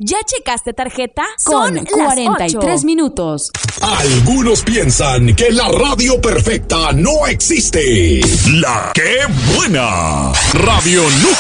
¿Ya checaste tarjeta? Con Son 43 las 8. minutos. Algunos piensan que la radio perfecta no existe. La que buena. Radio Núcleo.